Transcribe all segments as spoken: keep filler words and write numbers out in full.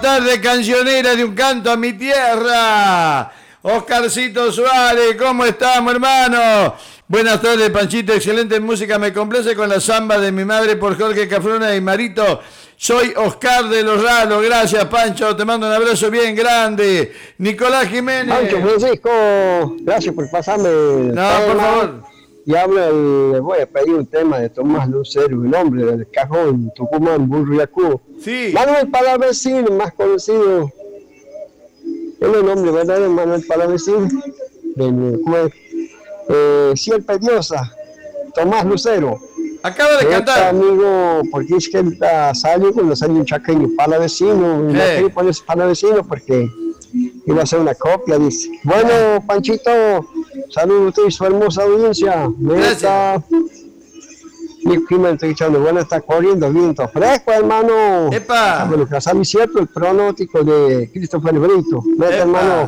Tarde cancionera de un canto a mi tierra. Oscarcito Suárez, ¿cómo estamos, hermano? Buenas tardes, Panchito, excelente música, me complace con la samba de mi madre por Jorge Cafruna y Marito. Soy Oscar de los Ralos, gracias, Pancho, te mando un abrazo bien grande. Nicolás Jiménez. Pancho Francisco, gracias por pasarme el No, tema. por favor. Y habla el, les voy a pedir un tema de Tomás Lucero, el hombre del cajón, Tucumán, Burriacú. Sí. Manuel Palavecino, más conocido. Es el nombre verdadero, Manuel Palavecino. De eh, Sierpe Diosa, Tomás Lucero. Acaba de este cantar. Amigo, porque es que él salió cuando salió un chaqueño Palavecino. Y no quería ponerse Palavecino porque iba a hacer una copia, dice. Bueno, Panchito, saludos a usted y su hermosa audiencia. Gracias. Mi prima está escuchando, bueno, está corriendo viento fresco, hermano. ¡Epa! Bueno, que sale cierto el pronóstico de Christopher Brito. Neta, hermano.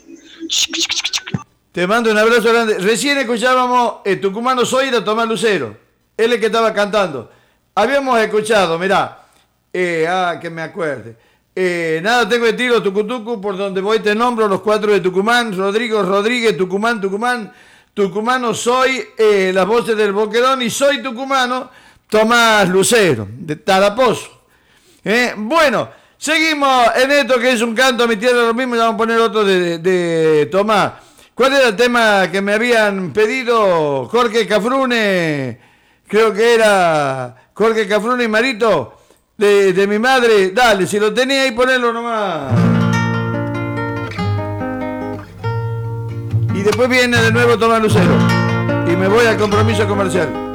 Te mando un abrazo grande. Recién escuchábamos el tucumano Soy de Tomás Lucero. Él es el que estaba cantando. Habíamos escuchado, mirá, eh, ah, que me acuerde. Eh, nada, tengo el tiro Tucutucu, por donde voy te nombro los cuatro de Tucumán, Rodrigo Rodríguez, Tucumán, Tucumán, Tucumano Soy, eh, las voces del Boquerón y Soy Tucumano, Tomás Lucero, de Tarapozo. Eh, bueno, seguimos en esto que es un canto a mi tierra, lo mismo, ya vamos a poner otro de, de, de Tomás. ¿Cuál era el tema que me habían pedido? Jorge Cafrune, creo que era Jorge Cafrune y Marito. De, de mi madre, dale, si lo tenía ahí, ponelo nomás. Y después viene de nuevo Tomás Lucero. Y me voy al compromiso comercial.